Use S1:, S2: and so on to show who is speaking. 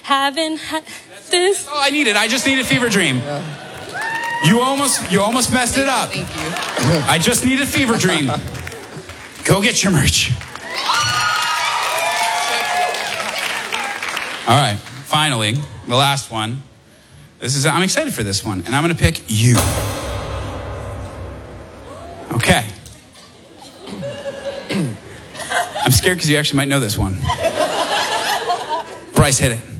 S1: haven't this.
S2: Oh, I need it. I just need a fever dream. You almost messed it up.
S3: Thank you.
S2: I just need a fever dream. Go get your merch. All right, finally, the last one. I'm excited for this one, and I'm going to pick you. Okay. I'm scared because you actually might know this one. Bryce, hit it.